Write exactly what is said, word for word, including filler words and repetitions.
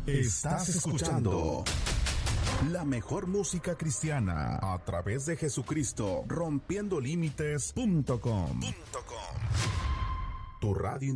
Estás escuchando la mejor música cristiana a través de Jesucristo, rompiendo límites punto com. Tu radio